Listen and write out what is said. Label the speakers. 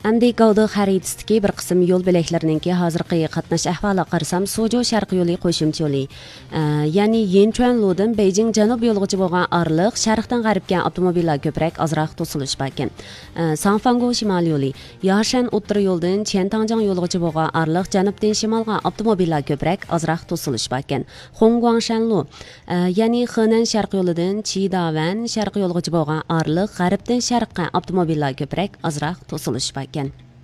Speaker 1: Әмді Гаудық xəritəsidəki bir qism yol biləklerininki hazırqı qatnaş əhvalı qarasam Suju şərq yolu qoşumçu yolu. Yəni Yenchuan Ludan Beijing Janub yolğucu bolğan aralıq şərqdən qərbə avtomobillər köprək azraq to'silish bakin. Sanfangu şimal yolu, Yaşan o'ttir yo'ldan Qiantangjiang yolğucu bolğan aralıq janubdan şimalğa avtomobillər köprək azraq to'silish bakin. Hongguangshanlu, yəni Henan şərq yoludan Chidawan şərq yolğucu bolğan aralıq qərbdən şərqə avtomobillər köprək azraq to'silish bakin.